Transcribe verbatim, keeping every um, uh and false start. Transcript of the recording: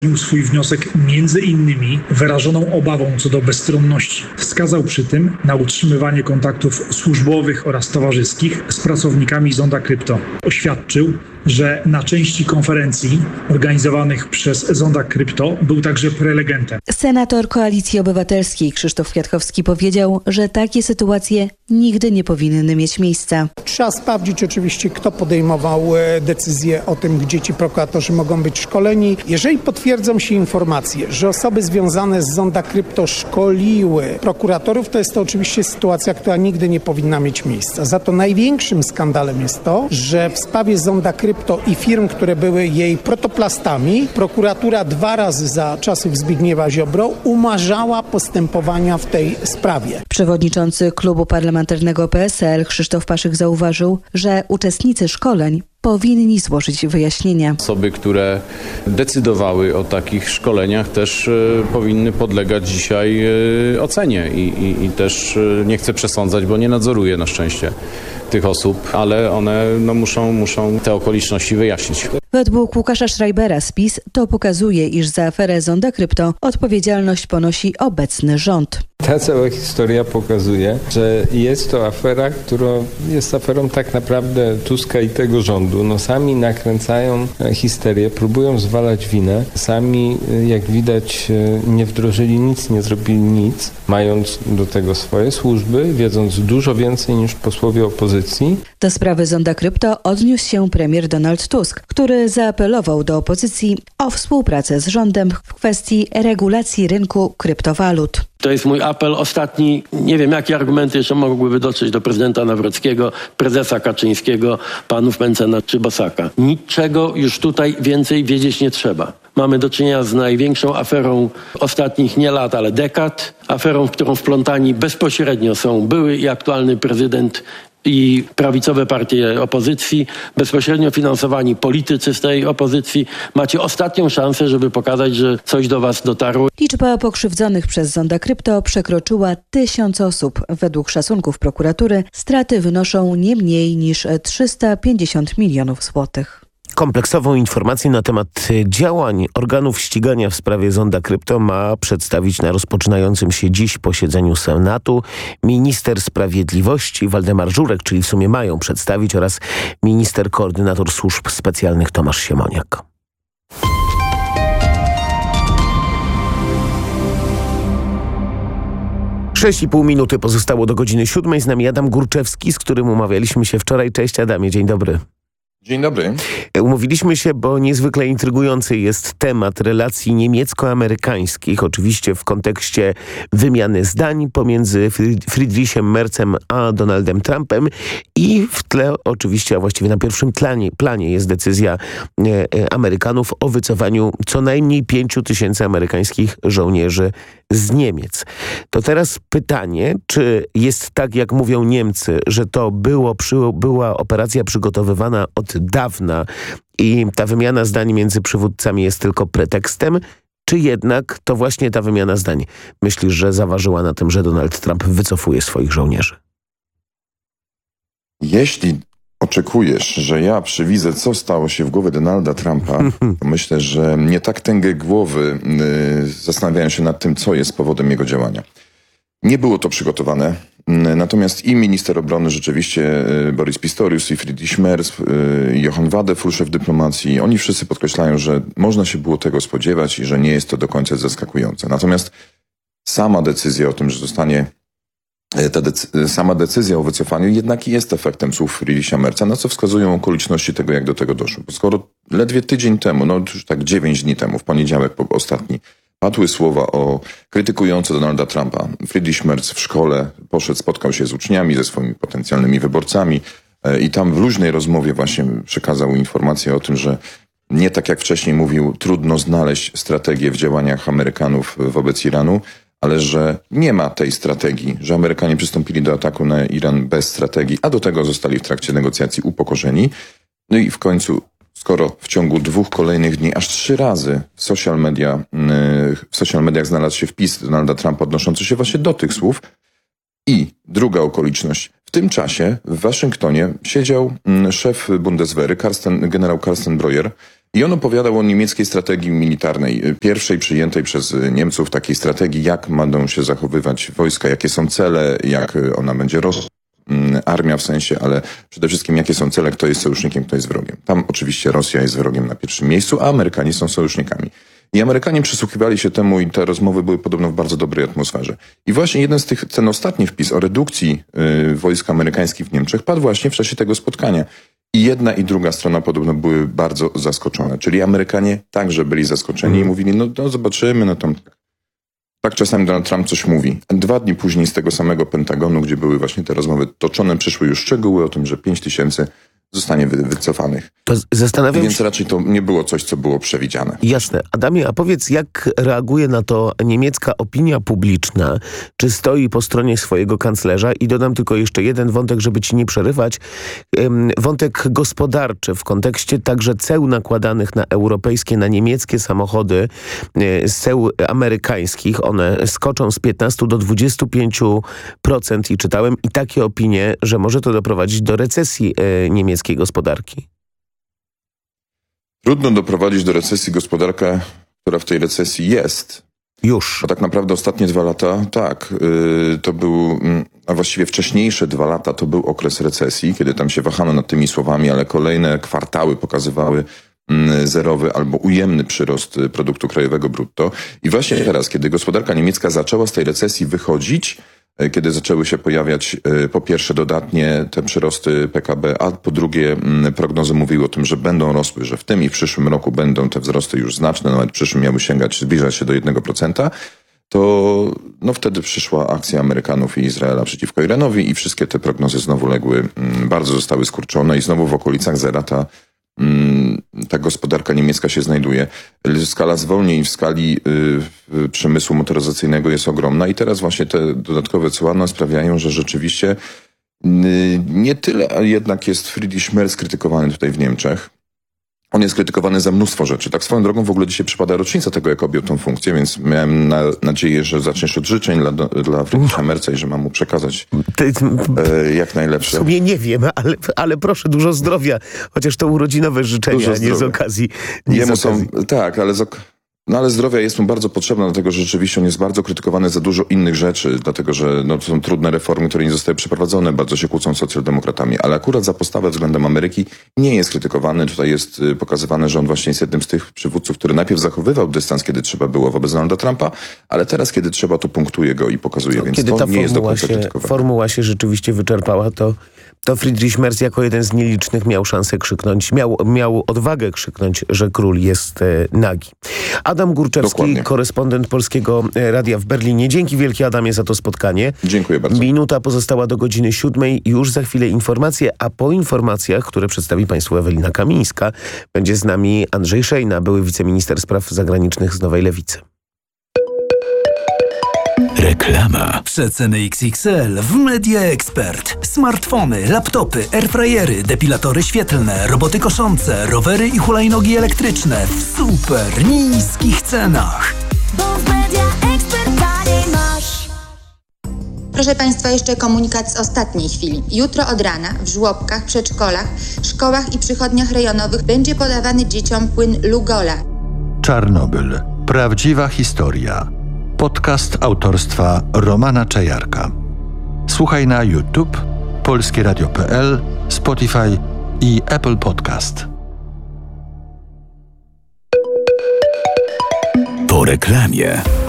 swój wniosek między innymi wyrażoną obawą co do bezstronności. Wskazał przy tym na utrzymywanie kontaktów służbowych oraz towarzyskich z pracownikami Zonda Krypto. Oświadczył, że na części konferencji organizowanych przez Zonda Krypto był także prelegentem. Senator Koalicji Obywatelskiej Krzysztof Kwiatkowski powiedział, że takie sytuacje nigdy nie powinny mieć miejsca. Trzeba sprawdzić oczywiście, kto podejmował decyzję o tym, gdzie ci prokuratorzy mogą być szkoleni. Jeżeli potwierdzą się informacje, że osoby związane z Zonda Krypto szkoliły prokuratorów, to jest to oczywiście sytuacja, która nigdy nie powinna mieć miejsca. Za to największym skandalem jest to, że w sprawie Zonda Krypto i firm, które były jej protoplastami, prokuratura dwa razy za czasów Zbigniewa Ziobro umarzała postępowania w tej sprawie. Przewodniczący klubu parlamentarnego P S L Krzysztof Paszyk zauważył, że uczestnicy szkoleń powinni złożyć wyjaśnienia. Osoby, które decydowały o takich szkoleniach, też y, powinny podlegać dzisiaj y, ocenie I, i, i też y, nie chcę przesądzać, bo nie nadzoruję na szczęście tych osób, ale one no, muszą, muszą te okoliczności wyjaśnić. Według Łukasza Schreibera z PiS to pokazuje, iż za aferę Zonda Krypto odpowiedzialność ponosi obecny rząd. Ta cała historia pokazuje, że jest to afera, która jest aferą tak naprawdę Tuska i tego rządu. No sami nakręcają histerię, próbują zwalać winę. Sami, jak widać, nie wdrożyli nic, nie zrobili nic, mając do tego swoje służby, wiedząc dużo więcej niż posłowie opozycji. Do sprawy Zonda Krypto odniósł się premier Donald Tusk, który zaapelował do opozycji o współpracę z rządem w kwestii regulacji rynku kryptowalut. To jest mój apel ostatni. Nie wiem, jakie argumenty jeszcze mogłyby dotrzeć do prezydenta Nawrockiego, prezesa Kaczyńskiego, panów Mencena czy Bosaka. Niczego już tutaj więcej wiedzieć nie trzeba. Mamy do czynienia z największą aferą ostatnich nie lat, ale dekad. Aferą, w którą wplątani bezpośrednio są były i aktualny prezydent i prawicowe partie opozycji, bezpośrednio finansowani politycy z tej opozycji. Macie ostatnią szansę, żeby pokazać, że coś do was dotarło. Liczba pokrzywdzonych przez Zonda Krypto przekroczyła tysiąc osób. Według szacunków prokuratury straty wynoszą nie mniej niż trzysta pięćdziesiąt milionów złotych. Kompleksową informację na temat działań organów ścigania w sprawie Zonda Krypto ma przedstawić na rozpoczynającym się dziś posiedzeniu Senatu minister sprawiedliwości Waldemar Żurek, czyli w sumie mają przedstawić, oraz minister koordynator służb specjalnych Tomasz Siemoniak. Sześć i pół minuty pozostało do godziny siódmej. Z nami Adam Górczewski, z którym umawialiśmy się wczoraj. Cześć Adamie, dzień dobry. Dzień dobry. Umówiliśmy się, bo niezwykle intrygujący jest temat relacji niemiecko-amerykańskich, oczywiście w kontekście wymiany zdań pomiędzy Friedrichem Merzem a Donaldem Trumpem i w tle oczywiście, a właściwie na pierwszym planie, planie jest decyzja e, Amerykanów o wycofaniu co najmniej pięciu tysięcy amerykańskich żołnierzy z Niemiec. To teraz pytanie, czy jest tak, jak mówią Niemcy, że to było, przy, była operacja przygotowywana od dawna i ta wymiana zdań między przywódcami jest tylko pretekstem, czy jednak to właśnie ta wymiana zdań, myślisz, że zaważyła na tym, że Donald Trump wycofuje swoich żołnierzy? Jeśli oczekujesz, że ja przewidzę, co stało się w głowie Donalda Trumpa, to myślę, że nie tak tęgie głowy y, zastanawiają się nad tym, co jest powodem jego działania. Nie było to przygotowane. Natomiast i minister obrony rzeczywiście Boris Pistorius, i Friedrich Merz, i Johann Wadefull, szef dyplomacji, oni wszyscy podkreślają, że można się było tego spodziewać i że nie jest to do końca zaskakujące. Natomiast sama decyzja o tym, że zostanie ta decy- sama decyzja o wycofaniu jednak jest efektem słów Friedricha Merza, na co wskazują okoliczności tego, jak do tego doszło. Bo skoro ledwie tydzień temu, no już tak dziewięć dni temu, w poniedziałek po ostatni, padły słowa o krytykujące Donalda Trumpa. Friedrich Merz w szkole poszedł, spotkał się z uczniami, ze swoimi potencjalnymi wyborcami i tam w luźnej rozmowie właśnie przekazał informację o tym, że nie tak jak wcześniej mówił, trudno znaleźć strategię w działaniach Amerykanów wobec Iranu, ale że nie ma tej strategii, że Amerykanie przystąpili do ataku na Iran bez strategii, a do tego zostali w trakcie negocjacji upokorzeni. No i w końcu, skoro w ciągu dwóch kolejnych dni aż trzy razy w social media, w social mediach znalazł się wpis Donalda Trumpa odnoszący się właśnie do tych słów. I druga okoliczność. W tym czasie w Waszyngtonie siedział szef Bundeswehry, Karsten, generał Karsten Breuer, I on opowiadał o niemieckiej strategii militarnej, pierwszej przyjętej przez Niemców, takiej strategii, jak będą się zachowywać wojska, jakie są cele, jak ona będzie rosła, armia w sensie, ale przede wszystkim jakie są cele, kto jest sojusznikiem, kto jest wrogiem. Tam oczywiście Rosja jest wrogiem na pierwszym miejscu, a Amerykanie są sojusznikami. I Amerykanie przysłuchiwali się temu i te rozmowy były podobno w bardzo dobrej atmosferze. I właśnie jeden z tych, ten ostatni wpis o redukcji y, wojsk amerykańskich w Niemczech padł właśnie w czasie tego spotkania. I jedna i druga strona podobno były bardzo zaskoczone. Czyli Amerykanie także byli zaskoczeni mm. i mówili, no, no zobaczymy, no tam... Tak czasami Donald Trump coś mówi. Dwa dni później z tego samego Pentagonu, gdzie były właśnie te rozmowy toczone, przyszły już szczegóły o tym, że pięć tysięcy zostanie wy- wycofanych. To zastanawiam Więc się... raczej to nie było coś, co było przewidziane. Jasne. Adamie, a powiedz, jak reaguje na to niemiecka opinia publiczna? Czy stoi po stronie swojego kanclerza? I dodam tylko jeszcze jeden wątek, żeby ci nie przerywać. Wątek gospodarczy w kontekście także ceł nakładanych na europejskie, na niemieckie samochody z ceł amerykańskich. One skoczą z piętnastu do dwudziestu pięciu procent i czytałem i takie opinie, że może to doprowadzić do recesji niemieckiej gospodarki. Trudno doprowadzić do recesji gospodarkę, która w tej recesji jest. Już. Bo tak naprawdę ostatnie dwa lata, tak, yy, to był, a właściwie wcześniejsze dwa lata to był okres recesji, kiedy tam się wahano nad tymi słowami, ale kolejne kwartały pokazywały yy, zerowy albo ujemny przyrost produktu krajowego brutto. I właśnie teraz, kiedy gospodarka niemiecka zaczęła z tej recesji wychodzić, kiedy zaczęły się pojawiać po pierwsze dodatnie te przyrosty P K B, a po drugie prognozy mówiły o tym, że będą rosły, że w tym i w przyszłym roku będą te wzrosty już znaczne, nawet w przyszłym miały sięgać, zbliżać się do jednego procenta, to no wtedy przyszła akcja Amerykanów i Izraela przeciwko Iranowi i wszystkie te prognozy znowu legły, bardzo zostały skurczone i znowu w okolicach zera ta ta gospodarka niemiecka się znajduje. Skala zwolnień w skali y, przemysłu motoryzacyjnego jest ogromna i teraz właśnie te dodatkowe cła sprawiają, że rzeczywiście y, nie tyle jednak jest Friedrich Merz krytykowany tutaj w Niemczech. On jest krytykowany za mnóstwo rzeczy. Tak swoją drogą w ogóle dzisiaj przypada rocznica tego, jak objął tą funkcję, więc miałem na, nadzieję, że zaczniesz od życzeń dla, dla Friedricha Merza i że mam mu przekazać e, jak najlepsze. W sumie nie wiem, ale, ale proszę, dużo zdrowia. Chociaż to urodzinowe życzenia, nie z okazji. Nie Jemu z okazji. są, tak, ale z ok- no ale zdrowia jest mu bardzo potrzebna, dlatego że rzeczywiście on jest bardzo krytykowany za dużo innych rzeczy, dlatego że no, to są trudne reformy, które nie zostały przeprowadzone, bardzo się kłócą z socjaldemokratami, ale akurat za postawę względem Ameryki nie jest krytykowany. Tutaj jest y, pokazywane, że on właśnie jest jednym z tych przywódców, który najpierw zachowywał dystans, kiedy trzeba było wobec Donalda Trumpa, ale teraz, kiedy trzeba, to punktuje go i pokazuje, no, więc kiedy to ta nie jest do końca się, krytykowane. formuła się rzeczywiście wyczerpała, to to Friedrich Merz jako jeden z nielicznych miał szansę krzyknąć, miał, miał odwagę krzyknąć, że król jest e, nagi. Adam Górczewski, Dokładnie. korespondent Polskiego Radia w Berlinie. Dzięki wielkie, Adamie, za to spotkanie. Dziękuję bardzo. Minuta pozostała do godziny siódmej. Już za chwilę informacje, a po informacjach, które przedstawi Państwu Ewelina Kamińska, będzie z nami Andrzej Szejna, były wiceminister spraw zagranicznych z Nowej Lewicy. Reklama. Przeceny X X L w Media Expert. Smartfony, laptopy, airfryery, depilatory świetlne, roboty koszące, rowery i hulajnogi elektryczne w super niskich cenach. Bo w Media Expert taniej masz. Proszę Państwa, jeszcze komunikat z ostatniej chwili. Jutro od rana w żłobkach, przedszkolach, szkołach i przychodniach rejonowych będzie podawany dzieciom płyn Lugola. Czarnobyl. Prawdziwa historia. Podcast autorstwa Romana Czajarka. Słuchaj na YouTube, polskie radio kropka p l, Spotify i Apple Podcast. Po reklamie.